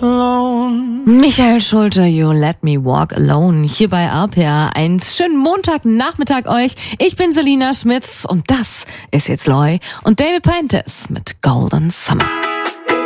alone. Michael Schulte, You Let Me Walk Alone, hier bei RPR. Einen schönen Montagnachmittag euch. Ich bin Selina Schmidt und das ist jetzt Loy und David Prentice mit Golden Summer.